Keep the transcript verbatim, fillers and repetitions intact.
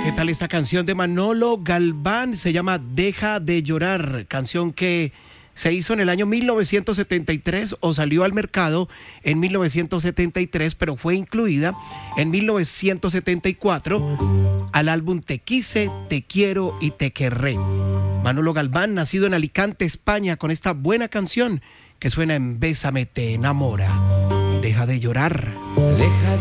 ¿Qué tal esta canción de Manolo Galván? Se llama Deja de llorar, canción que se hizo en el año mil novecientos setenta y tres o salió al mercado en mil novecientos setenta y tres, pero fue incluida en mil novecientos setenta y cuatro al álbum Te quise, te quiero y te querré. Manolo Galván, nacido en Alicante, España, con esta buena canción que suena en Bésame te enamora. Deja de llorar. Deja